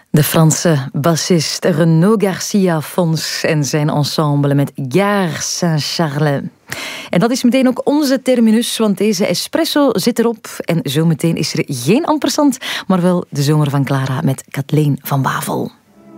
De Franse bassist Renaud Garcia Fons en zijn ensemble met Gare Saint-Charles. En dat is meteen ook onze terminus, want deze espresso zit erop. En zometeen is er geen ampersand, maar wel de zomer van Clara met Kathleen van Wavel.